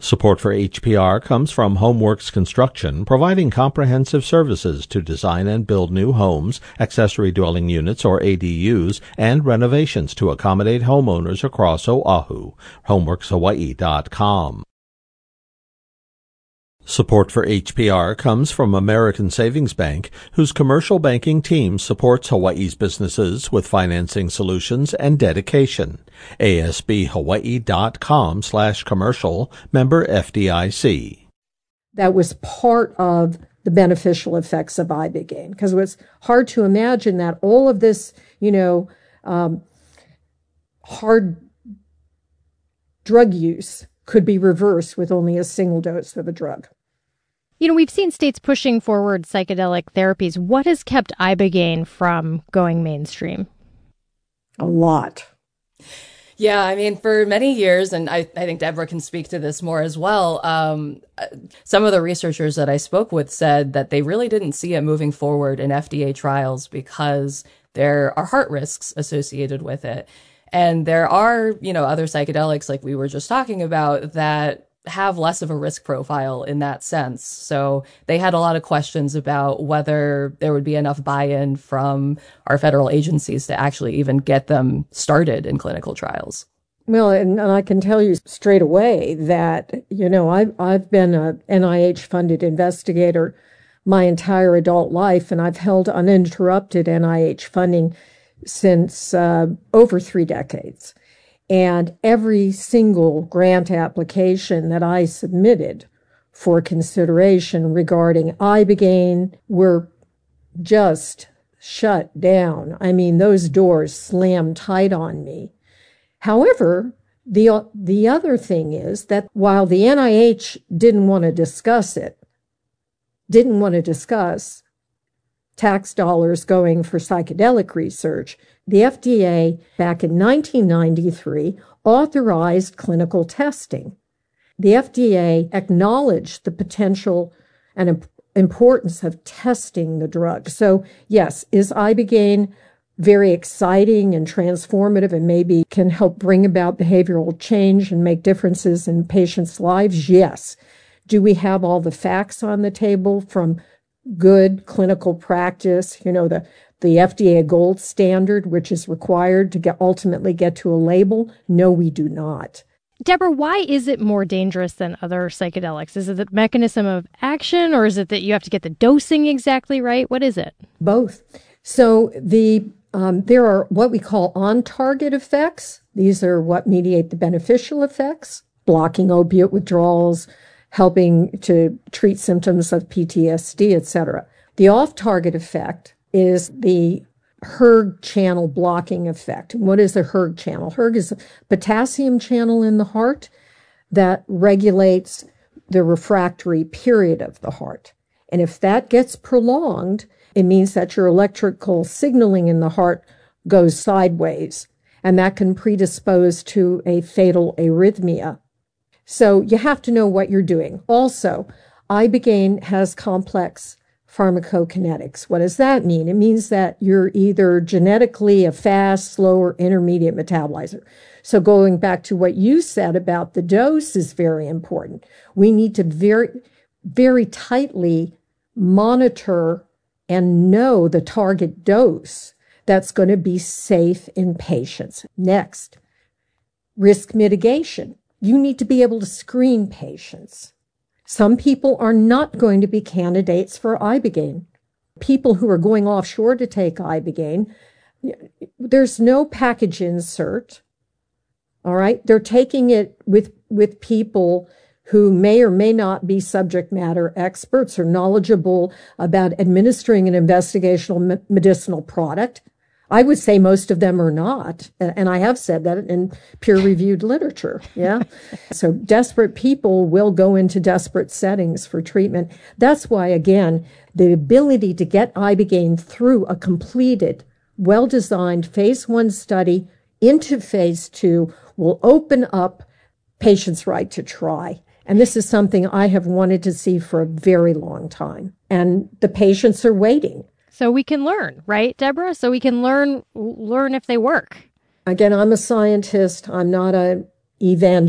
Support for HPR comes from HomeWorks Construction, providing comprehensive services to design and build new homes, accessory dwelling units or ADUs, and renovations to accommodate homeowners across Oahu. HomeWorksHawaii.com. Support for HPR comes from American Savings Bank, whose commercial banking team supports Hawaii's businesses with financing solutions and dedication. ASBHawaii.com/commercial, member FDIC. That was part of the beneficial effects of ibogaine, because it was hard to imagine that all of this, hard drug use could be reversed with only a single dose of a drug. We've seen states pushing forward psychedelic therapies. What has kept ibogaine from going mainstream? A lot. Yeah, for many years, and I think Deborah can speak to this more as well, some of the researchers that I spoke with said that they really didn't see it moving forward in FDA trials because there are heart risks associated with it. And there are, other psychedelics like we were just talking about that have less of a risk profile in that sense. So they had a lot of questions about whether there would be enough buy-in from our federal agencies to actually even get them started in clinical trials. Well, and I can tell you straight away that, I've been a NIH-funded investigator my entire adult life, and I've held uninterrupted NIH funding since over 3 decades. And every single grant application that I submitted for consideration regarding ibogaine were just shut down. Those doors slammed tight on me. However, the other thing is that while the NIH didn't want to discuss tax dollars going for psychedelic research, the FDA back in 1993 authorized clinical testing. The FDA acknowledged the potential and importance of testing the drug. So yes, is ibogaine very exciting and transformative and maybe can help bring about behavioral change and make differences in patients' lives? Yes. Do we have all the facts on the table from good clinical practice, the FDA gold standard, which is required to ultimately get to a label? No, we do not. Deborah, why is it more dangerous than other psychedelics? Is it the mechanism of action, or is it that you have to get the dosing exactly right? What is it? Both. So there are what we call on-target effects. These are what mediate the beneficial effects, blocking opiate withdrawals, helping to treat symptoms of PTSD, etc. The off-target effect is the hERG channel blocking effect. And what is the hERG channel? hERG is a potassium channel in the heart that regulates the refractory period of the heart. And if that gets prolonged, it means that your electrical signaling in the heart goes sideways, and that can predispose to a fatal arrhythmia. So you have to know what you're doing. Also, ibogaine has complex pharmacokinetics. What does that mean? It means that you're either genetically a fast, slow, or intermediate metabolizer. So going back to what you said about the dose is very important. We need to very, very tightly monitor and know the target dose that's going to be safe in patients. Next, risk mitigation. You need to be able to screen patients. Some people are not going to be candidates for ibogaine. People who are going offshore to take ibogaine, there's no package insert. All right. They're taking it with people who may or may not be subject matter experts or knowledgeable about administering an investigational medicinal product. I would say most of them are not. And I have said that in peer-reviewed literature. Yeah. So desperate people will go into desperate settings for treatment. That's why, again, the ability to get ibogaine through a completed, well-designed phase 1 study into phase 2 will open up patients' right to try. And this is something I have wanted to see for a very long time. And the patients are waiting. So we can learn, right, Deborah? So we can learn if they work. Again, I'm a scientist. I'm not an evangelist.